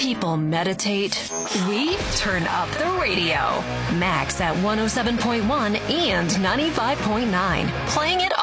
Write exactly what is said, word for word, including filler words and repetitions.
people meditate, we turn up the radio. Max at one oh seven point one and ninety-five point nine. Playing it